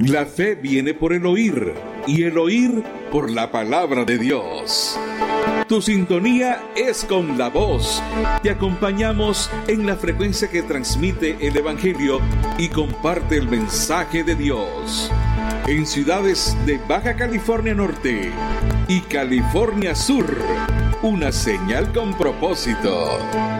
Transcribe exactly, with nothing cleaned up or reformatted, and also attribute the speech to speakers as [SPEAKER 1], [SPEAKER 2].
[SPEAKER 1] La fe viene por el oír, y el oír por la palabra de Dios. Tu sintonía es con la voz. Te acompañamos en la frecuencia que transmite el Evangelio y comparte el mensaje de Dios. En ciudades de Baja California Norte y California Sur, una señal con propósito.